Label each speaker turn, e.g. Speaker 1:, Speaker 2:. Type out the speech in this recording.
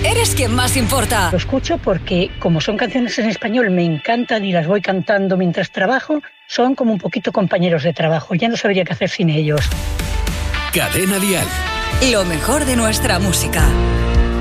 Speaker 1: eres quien más importa.
Speaker 2: Lo escucho porque, como son canciones en español, me encantan y las voy cantando mientras trabajo. Son como un poquito compañeros de trabajo. Ya no sabría qué hacer sin ellos.
Speaker 3: Cadena Dial.
Speaker 1: Lo mejor de nuestra música.